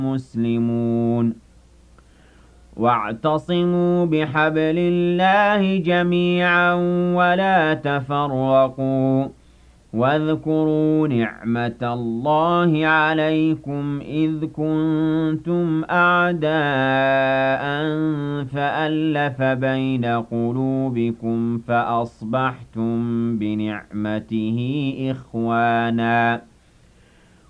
مسلمون واعتصموا بحبل الله جميعا ولا تفرقوا واذكروا نعمة الله عليكم إذ كنتم أعداء فألف بين قلوبكم فأصبحتم بنعمته إخواناً